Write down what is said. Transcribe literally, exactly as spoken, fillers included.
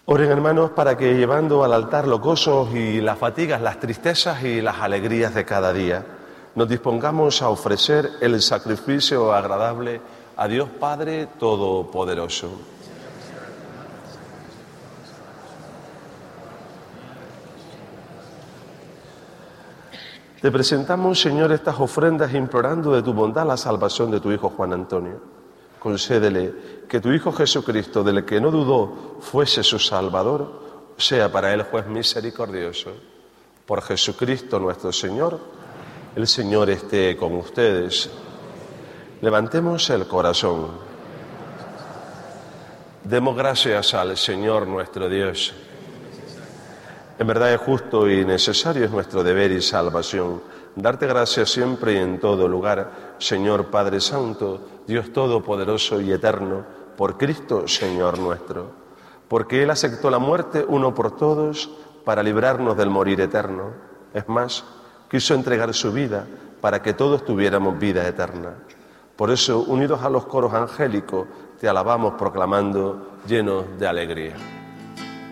Oren, hermanos, para que llevando al altar los gozos y las fatigas, las tristezas y las alegrías de cada día, nos dispongamos a ofrecer el sacrificio agradable a Dios Padre Todopoderoso. Te presentamos, Señor, estas ofrendas implorando de tu bondad la salvación de tu Hijo Juan Antonio. Concédele que tu Hijo Jesucristo, del que no dudó fuese su Salvador, sea para él juez misericordioso. Por Jesucristo nuestro Señor, el Señor esté con ustedes. Levantemos el corazón. Demos gracias al Señor nuestro Dios. En verdad es justo y necesario, es nuestro deber y salvación, darte gracias siempre y en todo lugar, Señor Padre Santo, Dios Todopoderoso y Eterno, por Cristo, Señor nuestro, porque Él aceptó la muerte uno por todos para librarnos del morir eterno. Es más, quiso entregar su vida para que todos tuviéramos vida eterna. Por eso, unidos a los coros angélicos, te alabamos proclamando llenos de alegría.